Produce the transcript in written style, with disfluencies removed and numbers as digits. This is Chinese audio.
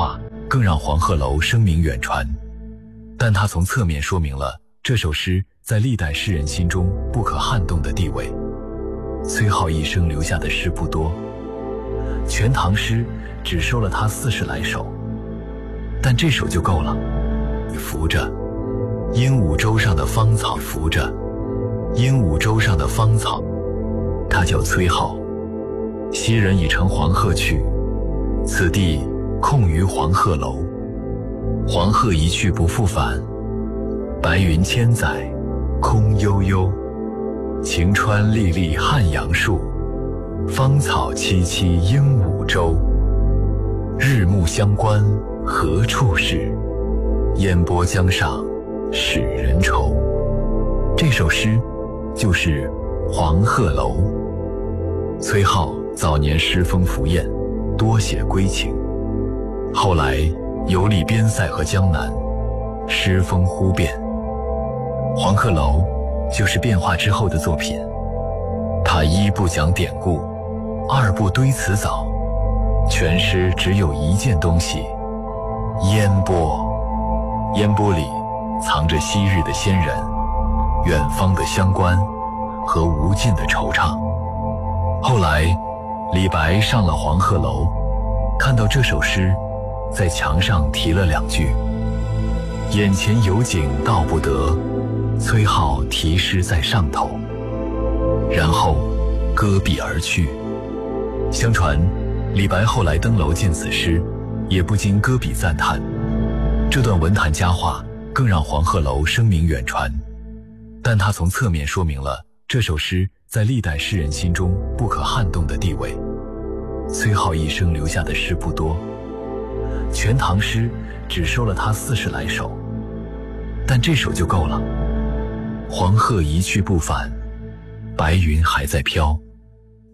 话更让黄鹤楼声名远传，但它从侧面说明了这首诗在历代诗人心中不可撼动的地位。崔颢一生留下的诗不多，《全唐诗》只收了他40来首，但这首就够了。扶着鹦鹉洲上的芳草，扶着鹦鹉洲上的芳草，他叫崔颢。昔人已乘黄鹤去，此地空余黄鹤楼。黄鹤一去不复返，白云千载空悠悠。晴川历历汉阳树，芳草萋萋鹦鹉洲。日暮乡关何处是？烟波江上使人愁。这首诗就是《黄鹤楼》。崔颢早年诗风浮艳，多写归情，后来游历边塞和江南，诗风忽变。《黄鹤楼》就是变化之后的作品。他一不讲典故，二不堆词藻，全诗只有一件东西：烟波。烟波里藏着昔日的仙人，远方的乡关和无尽的惆怅。后来李白上了黄鹤楼，看到这首诗，在墙上题了2句：眼前有景道不得，崔颢题诗在上头。然后搁笔而去。相传李白后来登楼见此诗，也不禁搁笔赞叹。这段文坛佳话更让黄鹤楼声名远传，但它从侧面说明了这首诗在历代诗人心中不可撼动的地位。崔颢一生留下的诗不多，《全唐诗》只收了他40来首，但这首就够了。黄鹤一去不返，白云还在飘。